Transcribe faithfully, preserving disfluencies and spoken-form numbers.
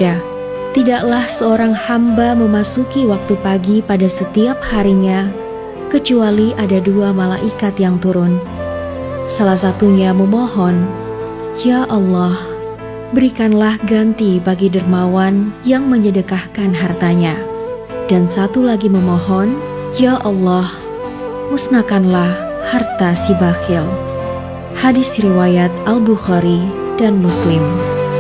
bersabda, "Tidaklah seorang hamba memasuki waktu pagi pada setiap harinya, kecuali ada dua malaikat yang turun. Salah satunya memohon, 'Ya Allah, berikanlah ganti bagi dermawan yang menyedekahkan hartanya.' Dan satu lagi memohon, 'Ya Allah, musnahkanlah harta si bakhil.'" Hadis riwayat Al-Bukhari dan Muslim.